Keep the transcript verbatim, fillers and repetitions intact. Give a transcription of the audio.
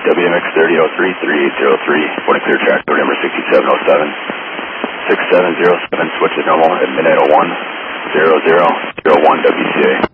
W M X thirty oh three, three eight zero three, point clear track, door number sixty-seven oh seven, six seven zero seven, switch to normal at midnight oh one, zero zero zero one W C A.